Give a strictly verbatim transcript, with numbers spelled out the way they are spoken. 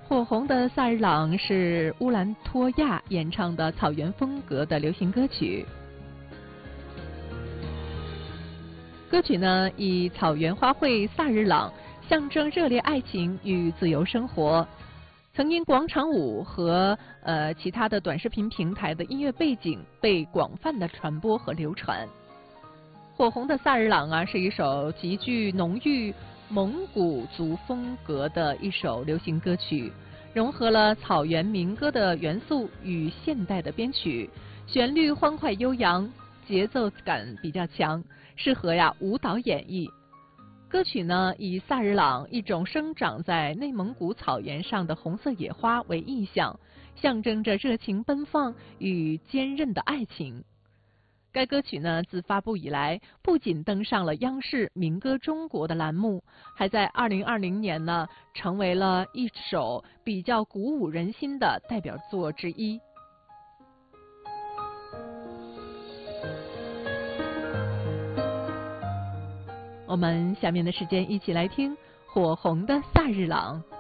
火红的萨日朗是乌兰托娅演唱的草原风格的流行歌曲。歌曲呢以草原花卉萨日朗象征热烈爱情与自由生活，曾因广场舞和呃其他的短视频平台的音乐背景被广泛的传播和流传。火红的萨日朗啊是一首极具浓郁蒙古族风格的一首流行歌曲，融合了草原民歌的元素与现代的编曲，旋律欢快悠扬，节奏感比较强，适合呀舞蹈演绎。歌曲呢以萨日朗一种生长在内蒙古草原上的红色野花为意象，象征着热情奔放与坚韧的爱情。该歌曲呢，自发布以来，不仅登上了央视《民歌中国》的栏目，还在二零二零年呢，成为了一首比较鼓舞人心的代表作之一。我们下面的时间一起来听火红的萨日朗。